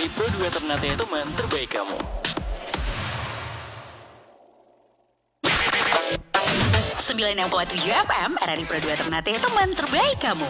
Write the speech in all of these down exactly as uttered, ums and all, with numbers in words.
dari Pro dua Ternate teman terbaik kamu. sembilan enam koma tujuh F M, Radio Pro dua Ternate teman terbaik kamu.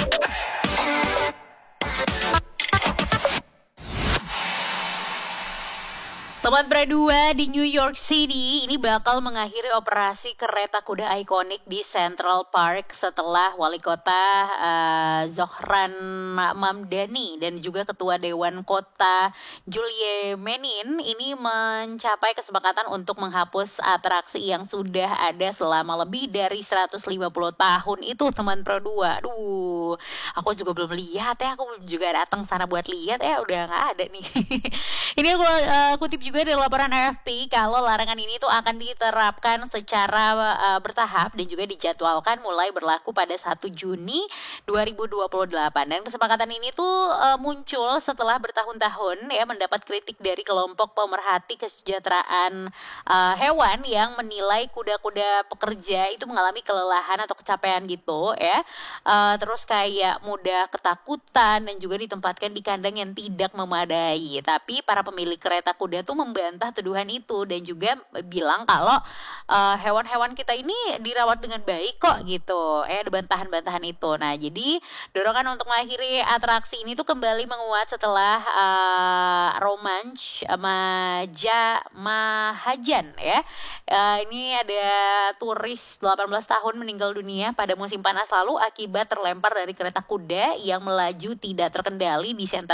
Teman Pro dua di New York City ini bakal mengakhiri operasi kereta kuda ikonik di Central Park setelah wali kota uh, Zohran Mamdani dan juga ketua Dewan Kota Julie Menin ini mencapai kesepakatan untuk menghapus atraksi yang sudah ada selama lebih dari seratus lima puluh tahun itu, teman Pro dua. Aduh, aku juga belum lihat ya, aku belum juga datang sana buat lihat ya, udah nggak ada nih. Ini aku uh, kutip juga dari laporan A F P kalau larangan ini tuh akan diterapkan secara uh, bertahap dan juga dijadwalkan mulai berlaku pada satu Juni dua ribu dua puluh delapan. Dan kesepakatan ini tuh uh, muncul setelah bertahun-tahun ya mendapat kritik dari kelompok pemerhati kesejahteraan uh, hewan yang menilai kuda-kuda pekerja itu mengalami kelelahan atau kecapean gitu ya. Uh, terus kayak mudah ketakutan dan juga ditempatkan di kandang yang tidak memadai. Tapi para pemilik kereta kuda tuh membantah tuduhan itu dan juga bilang kalau uh, hewan-hewan kita ini dirawat dengan baik kok gitu. Eh ada bantahan-bantahan itu. Nah, jadi dorongan untuk mengakhiri atraksi ini tuh kembali menguat setelah uh, Romanch Maja Mahajan ya. Uh, ini ada turis delapan belas tahun meninggal dunia pada musim panas lalu akibat terlempar dari kereta kuda yang melaju tidak terkendali di Center